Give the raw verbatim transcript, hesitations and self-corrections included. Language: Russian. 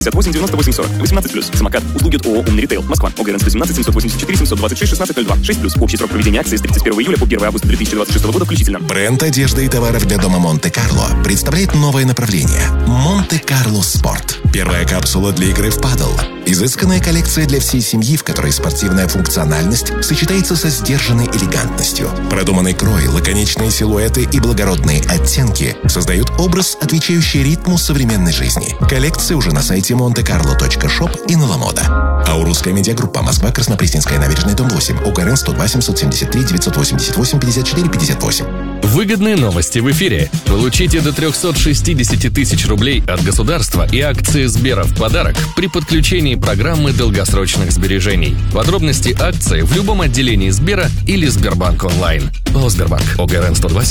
пятьдесят восемь девяносто восемь сорок. восемнадцать плюс. Самокат. Услуги от ООО «Умный ритейл». Москва. ОГРН сто семнадцать семьсот восемьдесят четыре семьсот двадцать шесть шестнадцать ноль два. шесть плюс. Общий срок проведения акции с тридцать первого июля по первого августа две тысячи двадцать шестого года включительно. Бренд одежды и товаров для дома Монте-Карло представляет новое направление – Монте-Карло Спорт. Первая капсула для игры в падл. Изысканная коллекция для всей семьи, в которой спортивная функциональность сочетается со сдержанной элегантностью. Продуманный крой, лаконичные силуэты и благородные оттенки создают образ, отвечающий ритму современной жизни. Коллекция уже на сайте монте карло точка шоп и на Ламода. Аурусская медиагруппа. Москва, Краснопресненская набережная, дом восемь. ОГРН сто два семьсот семьдесят три девятьсот восемьдесят восемь пятьдесят четыре пятьдесят восемь. Выгодные новости в эфире. Получите до триста шестьдесят тысяч рублей от государства и акции Сбера в подарок при подключении программы долгосрочных сбережений. Подробности акции в любом отделении Сбера или Сбербанк онлайн. ООО «Сбербанк». ОГРН сто два